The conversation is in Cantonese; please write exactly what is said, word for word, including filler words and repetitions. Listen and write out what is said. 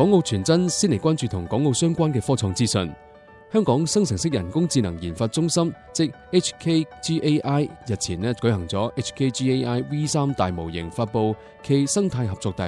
港澳傳真先嚟關注同港澳相關嘅科創資訊。香港生成式人工智能研發中心即 H K G A I 日前咧舉行咗 H K G A I V 三大模型發佈暨生態合作大